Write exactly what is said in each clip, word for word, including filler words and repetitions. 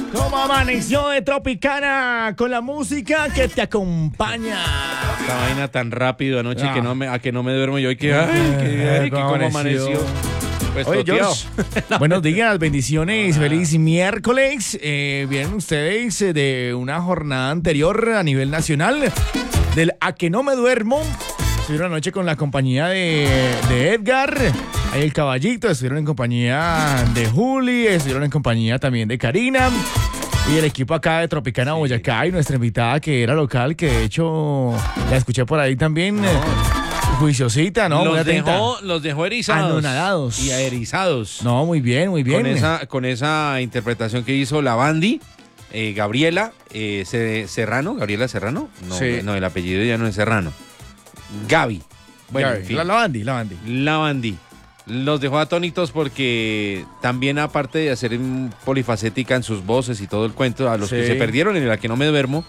¿Cómo amaneció de Tropicana con la música que te acompaña? Esta vaina tan rápido anoche Ah. que no me, a que no me duermo yo y que, ay, que, ay, que ¿Cómo cómo amaneció? amaneció. Pues Oye, toteado. George, buenos días, bendiciones, feliz miércoles. Eh, vienen ustedes eh, de una jornada anterior a nivel nacional del A que no me duermo. Estuvieron anoche con la compañía de, de Edgar, ahí el caballito, estuvieron en compañía de Juli, estuvieron en compañía también de Karina. Y el equipo acá de Tropicana Sí. Boyacá y nuestra invitada que era local, que de hecho la escuché por ahí también. eh, Juiciosita, ¿no? Muy los, atenta. dejó, los dejó erizados. Anonadados. Y erizados. No, muy bien, muy bien. Con esa, con esa interpretación que hizo la Bandi, eh, Gabriela eh, Ce- Serrano, Gabriela Serrano. No, Sí. no, el apellido ya no es Serrano. Gaby. Bueno, Ya, en fin. la, la Bandi, la Bandi. La Bandi. Los dejó atónitos porque también, aparte de hacer mm, polifacética en sus voces y todo el cuento, a los que Sí. se perdieron en la que no me duermo,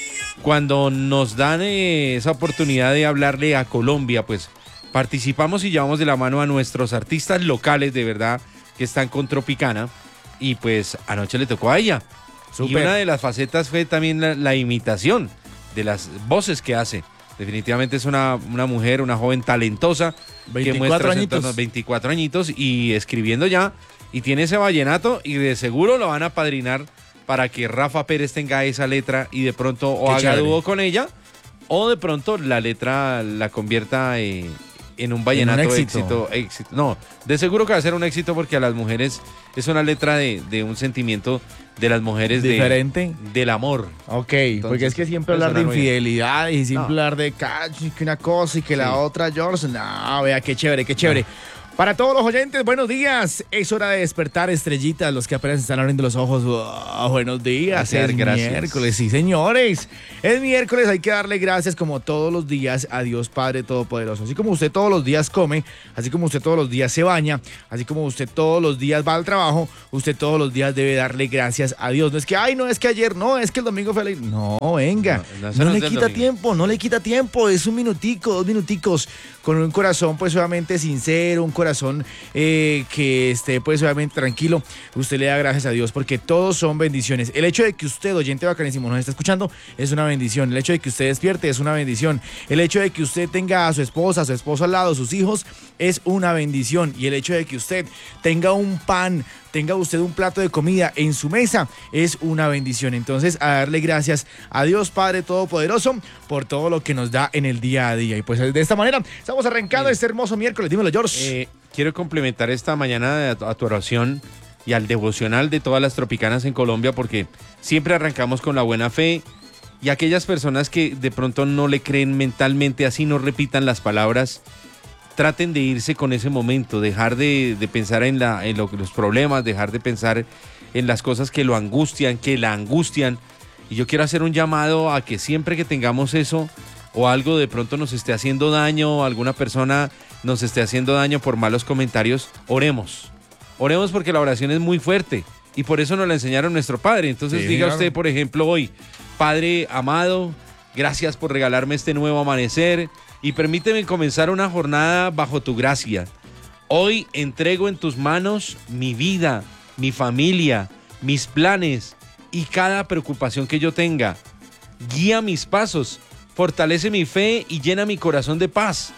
cuando nos dan eh, esa oportunidad de hablarle a Colombia, pues participamos y llevamos de la mano a nuestros artistas locales, de verdad, que están con Tropicana, y pues anoche le tocó a ella. Y Súper. una de las facetas fue también la, la imitación de las voces que hace. Definitivamente es una, una mujer, una joven talentosa, que veinticuatro muestra su añitos. entorno, veinticuatro añitos y escribiendo ya, y tiene ese vallenato y de seguro lo van a padrinar para que Rafa Pérez tenga esa letra y de pronto o Qué haga chévere. dúo con ella o de pronto la letra la convierta eh, en un vallenato éxito. éxito, éxito. No, de seguro que va a ser un éxito porque a las mujeres es una letra de, de un sentimiento de las mujeres de, Diferente. del amor. Ok, Entonces, porque es que siempre puede hablar de sonar muy bien. infidelidad y siempre No. hablar de cacho y que una cosa y que la Sí. otra, George. No, vea, qué chévere, qué chévere. Para todos los oyentes, buenos días. Es hora de despertar, estrellitas, los que apenas están abriendo los ojos. Wow, buenos días. Gracias, es gracias. miércoles, sí, señores. Es miércoles, hay que darle gracias como todos los días a Dios Padre Todopoderoso. Así como usted todos los días come, así como usted todos los días se baña, así como usted todos los días va al trabajo, usted todos los días debe darle gracias a Dios. No es que, ay, no es que ayer, no, es que el domingo fue alegre. No, venga. No, no, eso No, no le es del quita domingo. tiempo, no le quita tiempo. Es un minutico, dos minuticos, con un corazón pues obviamente sincero, un corazón eh, que esté pues obviamente tranquilo. Usted le da gracias a Dios porque todos son bendiciones. El hecho de que usted, oyente bacanísimo, nos está escuchando es una bendición. El hecho de que usted despierte es una bendición. El hecho de que usted tenga a su esposa, a su esposo al lado, sus hijos, es una bendición. Y el hecho de que usted tenga un pan, tenga usted un plato de comida en su mesa, es una bendición. Entonces, a darle gracias a Dios Padre Todopoderoso por todo lo que nos da en el día a día. Y pues de esta manera estamos arrancando Sí. este hermoso miércoles. Dímelo, George. Eh, quiero complementar esta mañana a tu, a tu oración y al devocional de todas las tropicanas en Colombia, porque siempre arrancamos con la buena fe y aquellas personas que de pronto no le creen mentalmente, así no repitan las palabras, traten de irse con ese momento, dejar de, de pensar en, la, en lo- los problemas, dejar de pensar en las cosas que lo angustian, que la angustian. Y yo quiero hacer un llamado a que siempre que tengamos eso o algo de pronto nos esté haciendo daño, o alguna persona nos esté haciendo daño por malos comentarios, oremos. Oremos porque la oración es muy fuerte y por eso nos la enseñaron nuestro Padre. Entonces Sí, diga claro. usted, por ejemplo, hoy, Padre amado, gracias por regalarme este nuevo amanecer y permíteme comenzar una jornada bajo tu gracia. Hoy entrego en tus manos mi vida, mi familia, mis planes y cada preocupación que yo tenga. Guía mis pasos, fortalece mi fe y llena mi corazón de paz.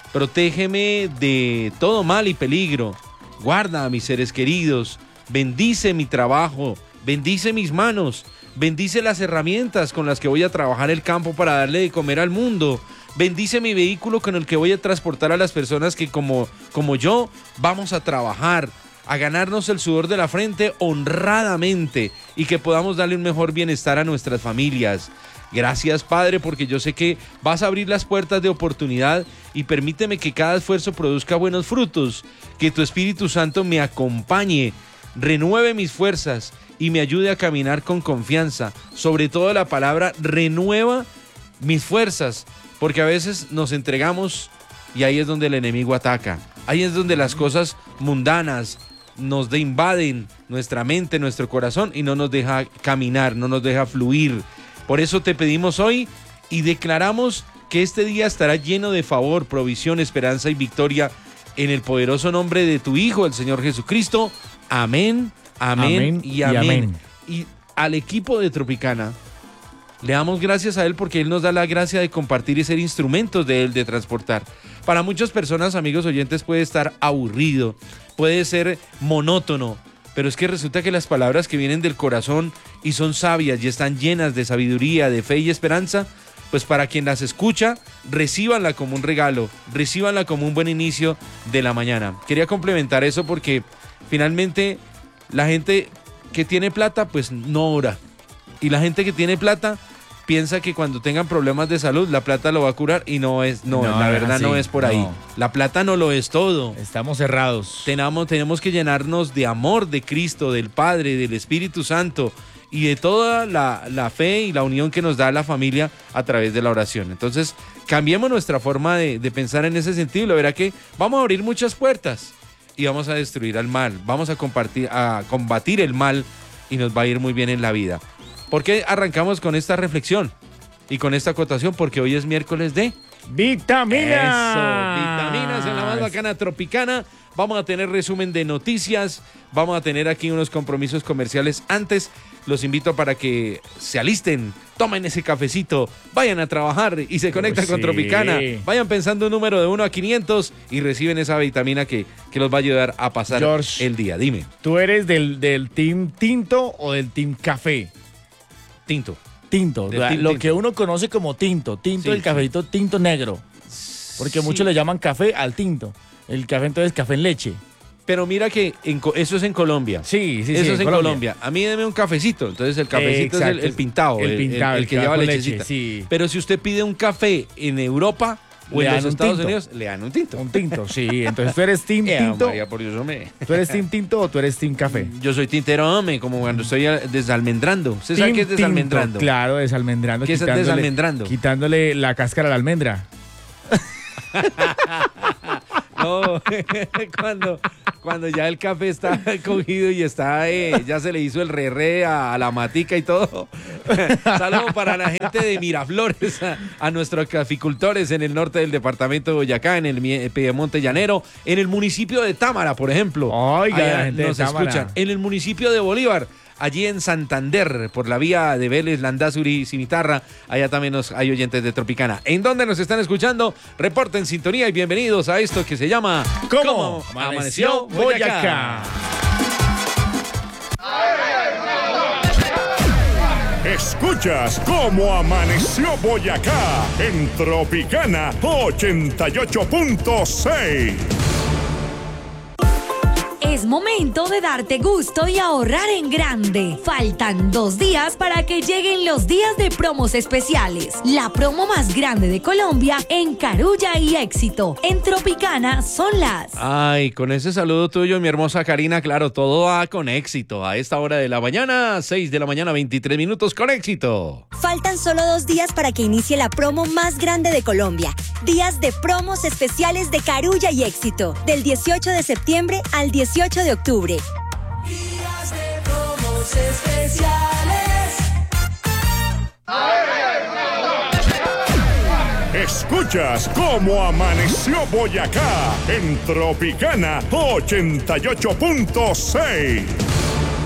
Protégeme de todo mal y peligro. Guarda a mis seres queridos. Bendice mi trabajo. Bendice mis manos. Bendice las herramientas con las que voy a trabajar el campo para darle de comer al mundo. Bendice mi vehículo con el que voy a transportar a las personas que como, como yo vamos a trabajar, a ganarnos el sudor de la frente honradamente y que podamos darle un mejor bienestar a nuestras familias. Gracias, Padre, porque yo sé que vas a abrir las puertas de oportunidad y permíteme que cada esfuerzo produzca buenos frutos, que tu Espíritu Santo me acompañe, renueve mis fuerzas y me ayude a caminar con confianza. Sobre todo la palabra renueva mis fuerzas, porque a veces nos entregamos y ahí es donde el enemigo ataca. Ahí es donde las cosas mundanas nos de invaden nuestra mente, nuestro corazón y no nos deja caminar, no nos deja fluir. Por eso te pedimos hoy y declaramos que este día estará lleno de favor, provisión, esperanza y victoria en el poderoso nombre de tu Hijo, el Señor Jesucristo. Amén, amén, Amén y y amén. amén. Y al equipo de Tropicana. Le damos gracias a él porque él nos da la gracia de compartir y ser instrumentos de él, de transportar. Para muchas personas, amigos oyentes, puede estar aburrido, puede ser monótono, pero es que resulta que las palabras que vienen del corazón y son sabias y están llenas de sabiduría, de fe y esperanza, pues para quien las escucha, recíbanla como un regalo, recíbanla como un buen inicio de la mañana. Quería complementar eso porque finalmente la gente que tiene plata, pues no ora. Y la gente que tiene plata piensa que cuando tengan problemas de salud la plata lo va a curar y no es, no, no la verdad no es por ahí. No. La plata no lo es todo. Estamos cerrados. Tenemos, tenemos que llenarnos de amor de Cristo, del Padre, del Espíritu Santo y de toda la, la fe y la unión que nos da la familia a través de la oración. Entonces, cambiemos nuestra forma de, de pensar en ese sentido y lo verá que vamos a abrir muchas puertas y vamos a destruir al mal, vamos a, compartir, a combatir el mal y nos va a ir muy bien en la vida. ¿Por qué arrancamos con esta reflexión y con esta acotación? Porque hoy es miércoles de vitaminas. Eso, vitaminas en la más bacana Tropicana. Vamos a tener resumen de noticias, vamos a tener aquí unos compromisos comerciales antes. Los invito para que se alisten, tomen ese cafecito, vayan a trabajar y se conectan oh, con sí. Tropicana. Vayan pensando un número de uno a quinientos y reciben esa vitamina que, que los va a ayudar a pasar George, el día. Dime. ¿Tú eres del, del team tinto o del team café? Tinto. Tinto, Del lo team que tinto. uno conoce como tinto, tinto Sí, el cafecito sí. tinto negro, porque Sí. muchos le llaman café al tinto, el café entonces café en leche. Pero mira que en, eso es en Colombia. Sí, sí, Eso sí, es en Colombia. Colombia. A mí deme un cafecito. Entonces el cafecito Exacto. es el, el pintado, El el, pintado, el, el el que que lleva va con lechecita. leche, sí. Pero si usted pide un café en Europa o Le en dan los un Estados tinto. Unidos, le dan un tinto. Un tinto, sí. Entonces tú eres team Eh, tinto, María, por Dios, hombre. tú eres team tinto o tú eres team café. Yo soy tintero, hombre, como cuando estoy desalmendrando. ¿Usted sabe Team qué es desalmendrando? tinto, claro, desalmendrando. ¿Qué es quitándole- desalmendrando? Quitándole la cáscara a la almendra. No, cuando, cuando ya el café está cogido y está, eh, ya se le hizo el re-re a, a la matica y todo. Saludos para la gente de Miraflores, a, a nuestros caficultores en el norte del departamento de Boyacá, en el Mie- Piedemonte Llanero, en el municipio de Támara, por ejemplo. Oiga, Allá la gente de nos Támara. escuchan. En el municipio de Bolívar, allí en Santander, por la vía de Vélez, Landazuri, Cimitarra, allá también nos, hay oyentes de Tropicana. ¿En dónde nos están escuchando? Reporten sintonía y bienvenidos a esto que se llama ¿Cómo amaneció Boyacá? Escuchas Cómo Amaneció Boyacá en Tropicana ochenta y ocho punto seis. Es momento de darte gusto y ahorrar en grande. Faltan dos días para que lleguen los días de promos especiales. La promo más grande de Colombia en Carulla y Éxito. En Tropicana son las... Ay, con ese saludo tuyo, mi hermosa Karina, claro, todo va con éxito. A esta hora de la mañana, seis de la mañana, veintitrés minutos, con éxito. Faltan solo dos días para que inicie la promo más grande de Colombia. Días de promos especiales de Carulla y Éxito. Del dieciocho de septiembre al dieciocho de octubre. Días de promos especiales. Escuchas Cómo Amaneció Boyacá en Tropicana ochenta y ocho punto seis.